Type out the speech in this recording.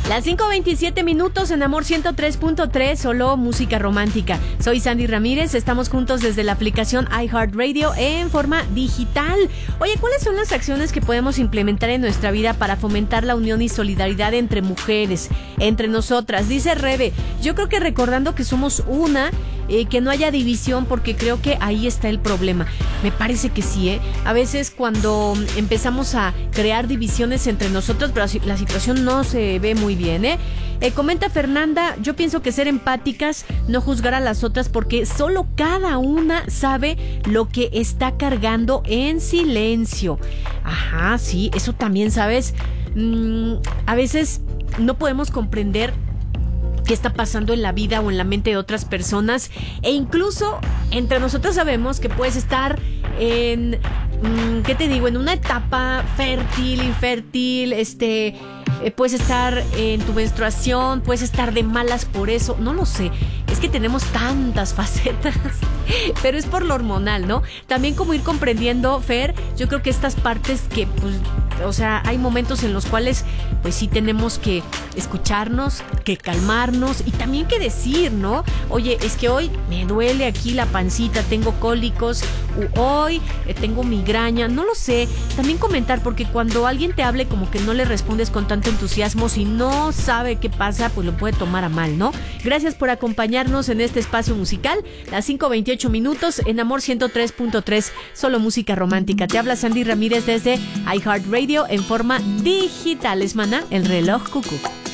Las 5:27 en Amor 103.3, solo música romántica. Soy Sandy Ramírez, estamos juntos desde la aplicación iHeartRadio en forma digital. Oye, ¿cuáles son las acciones que podemos implementar en nuestra vida para fomentar la unión y solidaridad entre mujeres, entre nosotras? Dice Rebe, yo creo que recordando que somos una, que no haya división, porque creo que ahí está el problema. Me parece que sí, ¿eh? A veces cuando empezamos a crear divisiones entre nosotros, pero la situación no se ve muy bien, ¿eh? Comenta Fernanda, yo pienso que ser empáticas, no juzgar a las otras, porque solo cada una sabe lo que está cargando en silencio. Ajá, sí, eso también, ¿sabes? A veces no podemos comprender qué está pasando en la vida o en la mente de otras personas, e incluso entre nosotros sabemos que puedes estar en, ¿qué te digo? En una etapa fértil, infértil, puedes estar en tu menstruación, puedes estar de malas por eso, no lo sé. Es que tenemos tantas facetas, pero es por lo hormonal, ¿no? También como ir comprendiendo, Fer, yo creo que estas partes que, pues, o sea, hay momentos en los cuales, pues sí tenemos que escucharnos, que calmarnos y también que decir, ¿no? Oye, es que hoy me duele aquí la pancita, tengo cólicos, hoy tengo migraña, no lo sé. También comentar, porque cuando alguien te hable como que no le respondes con tanto entusiasmo, si no sabe qué pasa, pues lo puede tomar a mal, ¿no? Gracias por acompañarnos en este espacio musical, las 5:28 en Amor 103.3, solo música romántica. Te habla Sandy Ramírez desde iHeartRadio en forma digital. Es Maná, el reloj cucú.